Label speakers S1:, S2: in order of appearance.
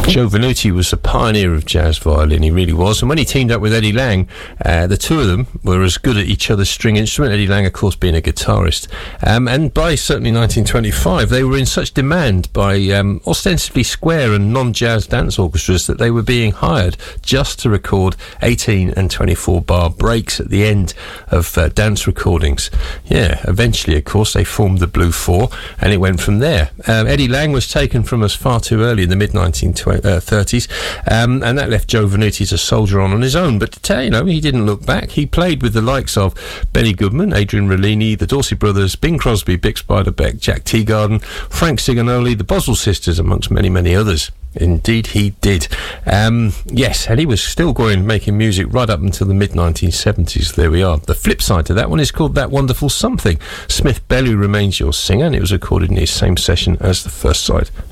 S1: Joe Venuti was a pioneer of jazz violin, he really was. And when he teamed up with Eddie Lang, the two of them were as good at each other's string instrument, Eddie Lang, of course, being a guitarist. And by certainly 1925, they were in such demand by ostensibly square and non-jazz dance orchestras that they were being hired just to record 18 and 24 bar breaks at the end of dance recordings. Yeah, eventually, of course, they formed the Blue Four, and it went from there. Eddie Lang was taken from us far too early in the mid-1930s, and that left Joe Venuti to soldier on his own. But he didn't look back. He played with the likes of Benny Goodman, Adrian Rollini, the Dorsey Brothers, Bing Crosby, Bix Beiderbecke, Jack Teagarden, Frank Sigonoli, the Boswell Sisters, amongst many, many others. Indeed he did. Yes, and he was still making music right up until the mid-1970s. There we are. The flip side to that one is called That Wonderful Something. Smith Bellew remains your singer, and it was recorded in his same session as the first side.